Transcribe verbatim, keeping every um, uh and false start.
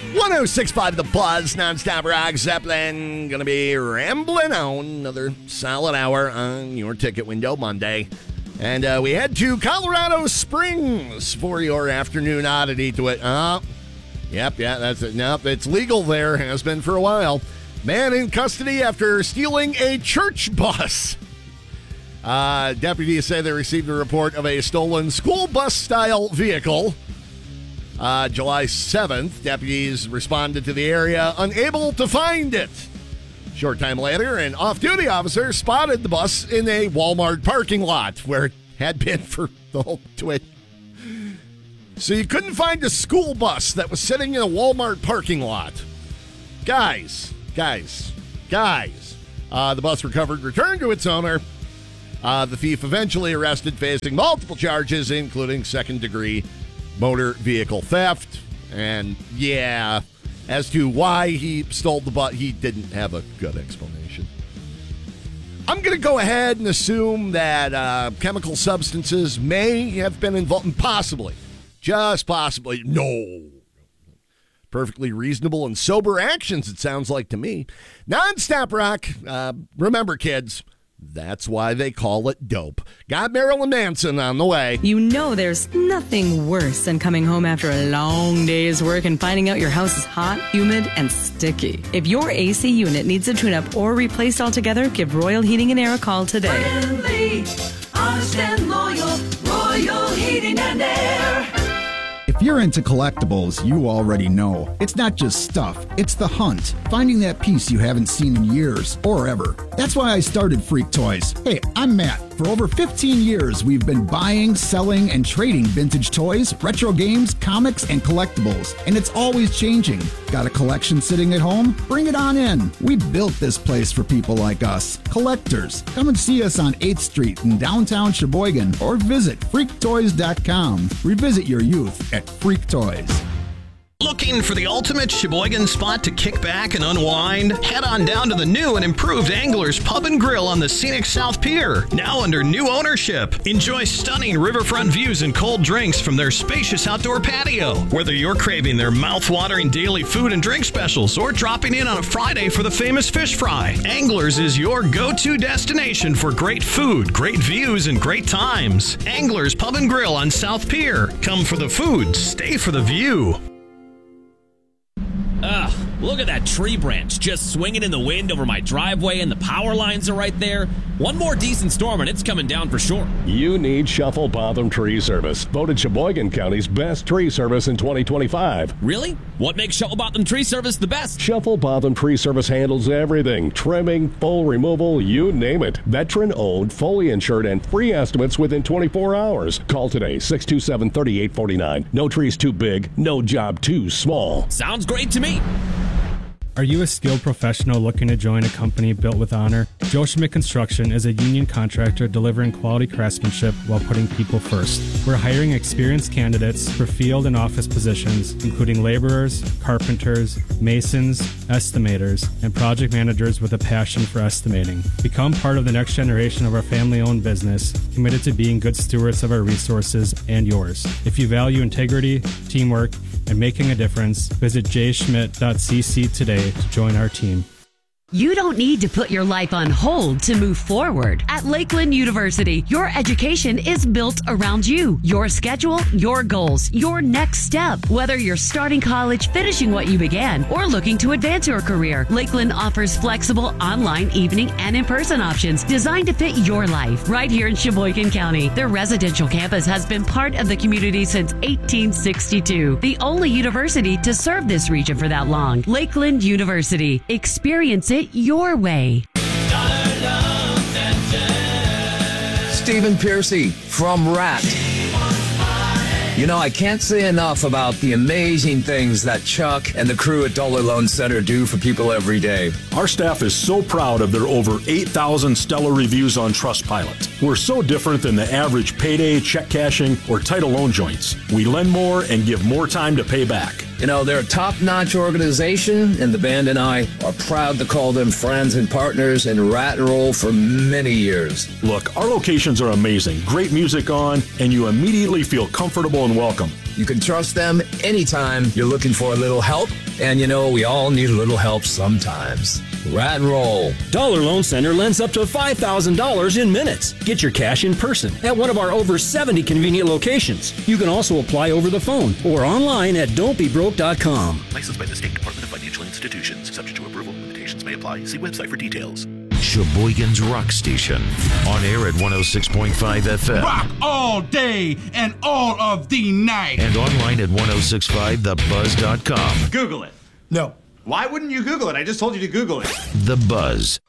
one oh six point five The Buzz, nonstop rock. Zeppelin going to be rambling on another solid hour on your ticket window Monday. And uh, we head to Colorado Springs for your afternoon oddity to it. Uh, yep, yeah, that's it. Nope, it's legal there. Has been for a while. Man in custody after stealing a church bus. Uh, deputies say they received a report of a stolen school bus-style vehicle. Uh, July seventh, deputies responded to the area, unable to find it. Short time later, an off-duty officer spotted the bus in a Walmart parking lot where it had been for the whole twit. So you couldn't find a school bus that was sitting in a Walmart parking lot. Guys, guys, guys. Uh, the bus recovered, returned to its owner. Uh, the thief eventually arrested, facing multiple charges, including second-degree motor vehicle theft. And yeah, as to why he stole the bus, he didn't have a good explanation. I'm going to go ahead and assume that uh, chemical substances may have been involved, possibly, just possibly, no. Perfectly reasonable and sober actions, it sounds like to me. Nonstop rock, uh, remember kids, that's why they call it dope. Got Marilyn Manson on the way. You know there's nothing worse than coming home after a long day's work and finding out your house is hot, humid, and sticky. If your A C unit needs a tune-up or replaced altogether, give Royal Heating and Air a call today. Friendly, honest and loyal, Royal Heating and Air. If you're into collectibles, you already know. It's not just stuff, it's the hunt. Finding that piece you haven't seen in years or ever. That's why I started Freak Toys. Hey, I'm Matt. For over fifteen years, we've been buying, selling, and trading vintage toys, retro games, comics, and collectibles. And it's always changing. Got a collection sitting at home? Bring it on in. We built this place for people like us, collectors. Come and see us on eighth Street in downtown Sheboygan or visit freak toys dot com. Revisit your youth at Freak Toys. Looking for the ultimate Sheboygan spot to kick back and unwind? Head on down to the new and improved Anglers Pub and Grill on the scenic South Pier, now under new ownership. Enjoy stunning riverfront views and cold drinks from their spacious outdoor patio. Whether you're craving their mouth-watering daily food and drink specials or dropping in on a Friday for the famous fish fry, Anglers is your go-to destination for great food, great views, and great times. Anglers Pub and Grill on South Pier. Come for the food, stay for the view. Ugh, look at that tree branch just swinging in the wind over my driveway, and the power lines are right there. One more decent storm and it's coming down for sure. You need Shuffle Botham Tree Service, voted Sheboygan County's best tree service in twenty twenty-five. Really? What makes Shuffle Botham Tree Service the best? Shuffle Botham Tree Service handles everything. Trimming, full removal, you name it. Veteran-owned, fully insured, and free estimates within twenty-four hours. Call today, six two seven, three eight four nine. No trees too big, no job too small. Sounds great to me. Are you a skilled professional looking to join a company built with honor? Joe Schmidt Construction is a union contractor delivering quality craftsmanship while putting people first. We're hiring experienced candidates for field and office positions, including laborers, carpenters, masons, estimators, and project managers with a passion for estimating. Become part of the next generation of our family-owned business, committed to being good stewards of our resources and yours. If you value integrity, teamwork, and making a difference, visit j schmidt dot c c today to join our team. You don't need to put your life on hold to move forward. At Lakeland University, your education is built around you, your schedule, your goals, your next step. Whether you're starting college, finishing what you began, or looking to advance your career, Lakeland offers flexible online, evening, and in-person options designed to fit your life. Right here in Sheboygan County, their residential campus has been part of the community since eighteen sixty-two. The only university to serve this region for that long. Lakeland University. Experience it your way. Stephen Piercy from Rat. You know, I can't say enough about the amazing things that Chuck and the crew at Dollar Loan Center do for people every day. Our staff is so proud of their over eight thousand stellar reviews on Trustpilot. We're so different than the average payday, check cashing, or title loan joints. We lend more and give more time to pay back. You know, they're a top-notch organization, and the band and I are proud to call them friends and partners in Rat and Roll for many years. Look, our locations are amazing. Great music on, and you immediately feel comfortable and welcome. You can trust them anytime you're looking for a little help. And you know, we all need a little help sometimes. Rat and roll. Dollar Loan Center lends up to five thousand dollars in minutes. Get your cash in person at one of our over seventy convenient locations. You can also apply over the phone or online at don't be broke dot com. Licensed by the State Department of Financial Institutions. Subject to approval. Limitations may apply. See website for details. Sheboygan's Rock Station. On air at one oh six point five F M. Rock all day and all of the night. And online at ten sixty-five the buzz dot com. Google it. No. Why wouldn't you Google it? I just told you to Google it. The Buzz.